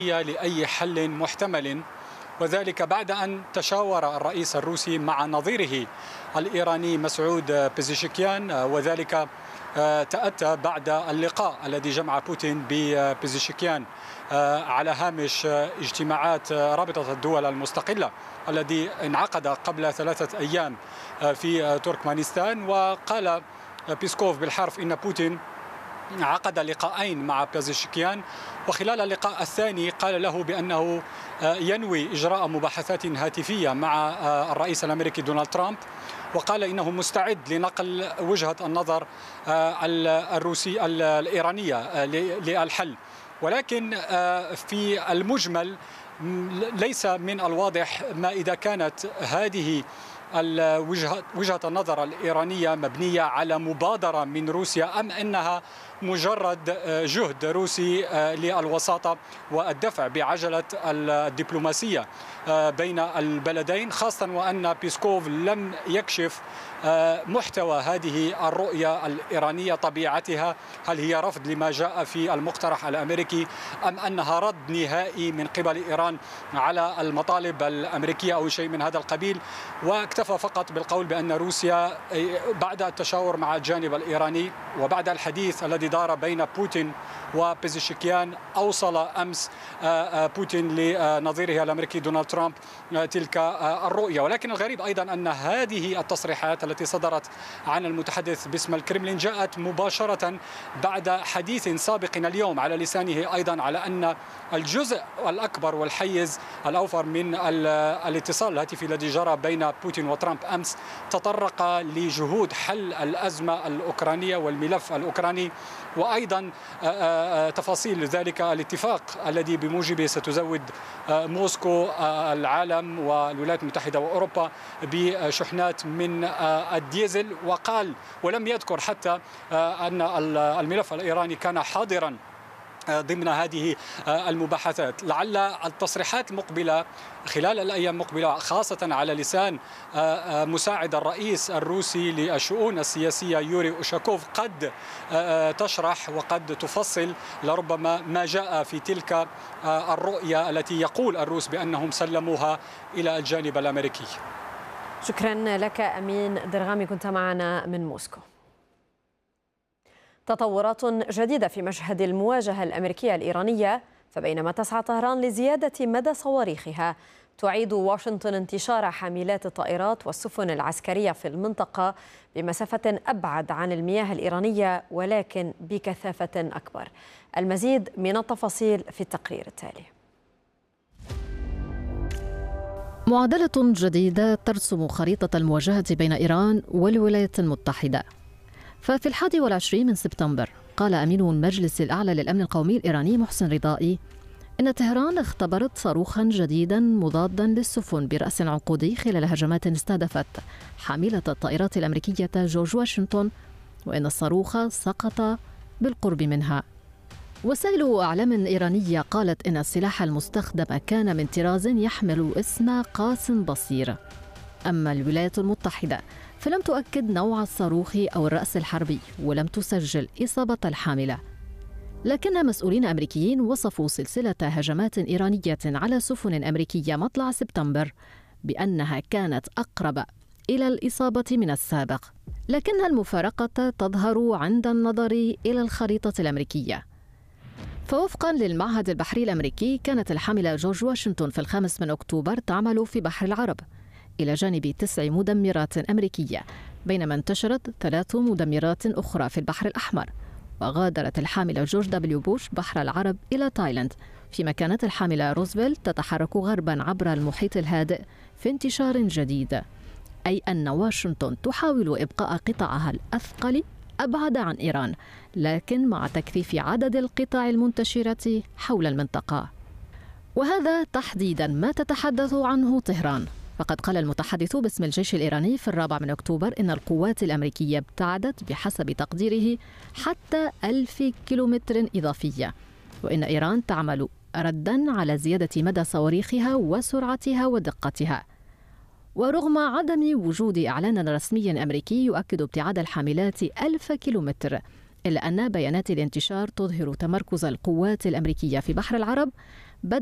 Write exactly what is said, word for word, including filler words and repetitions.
لأي حل محتمل، وذلك بعد أن تشاور الرئيس الروسي مع نظيره الإيراني مسعود بيزيشكيان، وذلك تأتى بعد اللقاء الذي جمع بوتين ببيزيشكيان على هامش اجتماعات رابطة الدول المستقلة الذي انعقد قبل ثلاثة أيام في تركمانستان. وقال بيسكوف بالحرف إن بوتين عقد لقاءين مع بيزيشكيان، وخلال اللقاء الثاني قال له بأنه ينوي إجراء مباحثات هاتفية مع الرئيس الأمريكي دونالد ترامب، وقال إنه مستعد لنقل وجهة النظر الروسي الإيرانية للحل. ولكن في المجمل ليس من الواضح ما إذا كانت هذه وجهة النظر الإيرانية مبنية على مبادرة من روسيا أم أنها مجرد جهد روسي للوساطة والدفع بعجلة الدبلوماسية بين البلدين، خاصة وأن بيسكوف لم يكشف محتوى هذه الرؤية الإيرانية، طبيعتها، هل هي رفض لما جاء في المقترح الأمريكي أم أنها رد نهائي من قبل إيران على المطالب الأمريكية أو شيء من هذا القبيل. واكتفى فقط بالقول بأن روسيا بعد التشاور مع الجانب الإيراني وبعد الحديث الذي دار بين بوتين وبيزيشكيان أوصل أمس بوتين لنظيره الأمريكي دونالد ترامب تلك الرؤية. ولكن الغريب أيضا أن هذه التصريحات التي صدرت عن المتحدث باسم الكرملين جاءت مباشرة بعد حديث سابق اليوم على لسانه أيضا على أن الجزء الأكبر والحيز الأوفر من الاتصال الهاتفي الذي جرى بين بوتين وترامب أمس تطرق لجهود حل الأزمة الأوكرانية والملف الأوكراني، وأيضا تفاصيل ذلك الاتفاق الذي بموجبه ستزود موسكو العالم والولايات المتحدة وأوروبا بشحنات من الديزل. وقال ولم يذكر حتى أن الملف الإيراني كان حاضرا ضمن هذه المباحثات. لعل التصريحات المقبلة خلال الأيام المقبلة خاصة على لسان مساعد الرئيس الروسي للشؤون السياسية يوري أوشاكوف قد تشرح وقد تفصل لربما ما جاء في تلك الرؤية التي يقول الروس بأنهم سلموها إلى الجانب الأمريكي. شكرا لك أمين درغامي، كنت معنا من موسكو. تطورات جديدة في مشهد المواجهة الأمريكية الإيرانية، فبينما تسعى طهران لزيادة مدى صواريخها، تعيد واشنطن انتشار حاملات الطائرات والسفن العسكرية في المنطقة بمسافة أبعد عن المياه الإيرانية ولكن بكثافة أكبر. المزيد من التفاصيل في التقرير التالي. معادلة جديدة ترسم خريطة المواجهة بين إيران والولايات المتحدة. ففي الحادي والعشرين من سبتمبر قال أمين المجلس الأعلى للأمن القومي الإيراني محسن رضائي إن طهران اختبرت صاروخا جديدا مضادا للسفن برأس عنقودي خلال هجمات استهدفت حاملة الطائرات الأمريكية جورج واشنطن، وإن الصاروخ سقط بالقرب منها. وسائل أعلام إيرانية قالت إن السلاح المستخدم كان من طراز يحمل اسم قاس بصير. أما الولايات المتحدة فلم تؤكد نوع الصاروخ أو الرأس الحربي ولم تسجل إصابة الحاملة، لكن مسؤولين أمريكيين وصفوا سلسلة هجمات إيرانية على سفن أمريكية مطلع سبتمبر بأنها كانت أقرب إلى الإصابة من السابق، لكن المفارقة تظهر عند النظر إلى الخريطة الأمريكية. فوفقا للمعهد البحري الأمريكي كانت الحاملة جورج واشنطن في الخامس من أكتوبر تعمل في بحر العرب إلى جانب تسع مدمرات أمريكية، بينما انتشرت ثلاث مدمرات أخرى في البحر الأحمر. وغادرت الحاملة جورج دبليو بوش بحر العرب إلى تايلاند، فيما كانت الحاملة روزفلت تتحرك غربا عبر المحيط الهادئ في انتشار جديد، أي أن واشنطن تحاول إبقاء قطاعها الأثقل أبعد عن إيران، لكن مع تكثيف عدد القطع المنتشرة حول المنطقة. وهذا تحديدا ما تتحدث عنه طهران، فقد قال المتحدث باسم الجيش الإيراني في الرابع من أكتوبر إن القوات الأمريكية ابتعدت بحسب تقديره حتى ألف كيلومتر إضافية، وإن إيران تعمل ردا على زيادة مدى صواريخها وسرعتها ودقتها. ورغم عدم وجود إعلان رسمي أمريكي يؤكد ابتعاد الحاملات ألف كيلومتر، إلا أن بيانات الانتشار تظهر تمركز القوات الأمريكية في بحر العرب